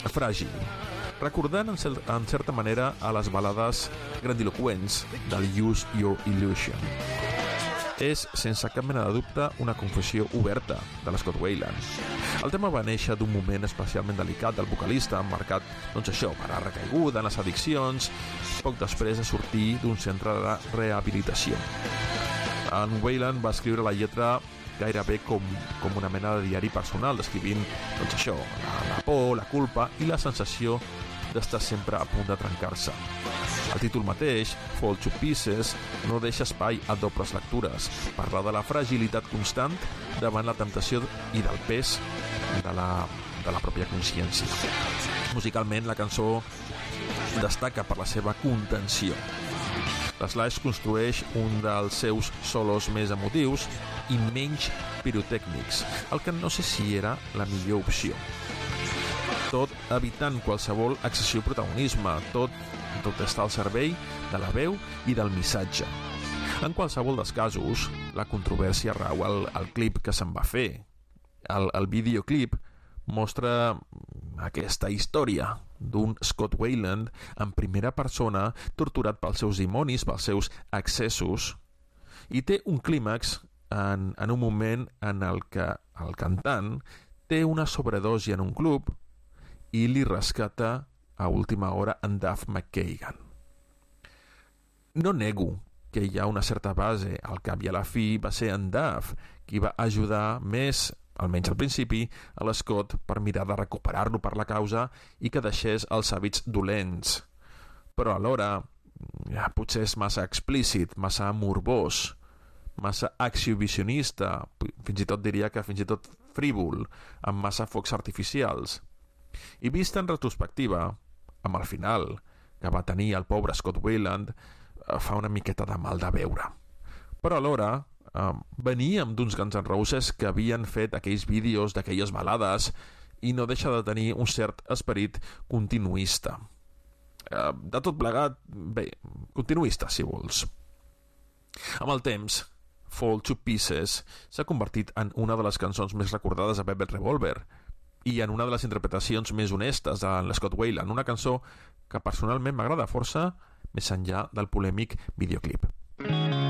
fràgil, recordant en certa manera a les balades grandiloquents del Use Your Illusion. És, sense cap mena de dubte, una confessió oberta de l'Scott Weiland. El tema va néixer d'un moment especialment delicat del vocalista, marcat, doncs això, per la recaiguda en les addiccions, poc després de sortir d'un centre de rehabilitació. En Weiland va escriure la lletra gairebé com una mena de diari personal, descrivint, doncs això, la por, la culpa i la sensació d'estar sempre a punt de trencar-se. El títol mateix, Fall to Pieces, no deixa espai a dobles lectures. Parla de la fragilitat constant davant la temptació i del pes de la pròpia consciència. Musicalment, la cançó destaca per la seva contenció. Slash construeix un dels seus solos més emotius i menys pirotècnics, el que no sé si era la millor opció. Tot evitant qualsevol excessiu protagonisme, tot està al servei de la veu i del missatge. En qualsevol dels casos, la controvèrsia rau al clip que se'n va fer. El videoclip mostra aquesta història d'un Scott Weiland en primera persona, torturat pels seus dimonis, pels seus excessos, i té un clímax en un moment en el que el cantant té una sobredosi en un club i li rescata a última hora en Duff McKagan. No nego que hi ha una certa base. Al cap i a la fi va ser en Duff qui va ajudar més, almenys al principi, a l'Scott per mirar de recuperar-lo per la causa i que deixés els hàbits dolents. Però alhora potser és massa explícit, massa morbós, massa exhibicionista, fins i tot diria que fins i tot frívol, amb massa focs artificials. I vist en retrospectiva, amb el final que va tenir el pobre Scott Weiland, fa una miqueta de mal de veure. Però alhora veníem d'uns Guns N' Roses que havien fet aquells vídeos d'aquelles balades i no deixa de tenir un cert esperit continuista. De tot plegat, bé, continuista, si vols. Amb el temps, Fall to Pieces s'ha convertit en una de les cançons més recordades a Velvet Revolver i en una de les interpretacions més honestes de l'Scott Weiland, una cançó que personalment m'agrada força més enllà del polèmic videoclip.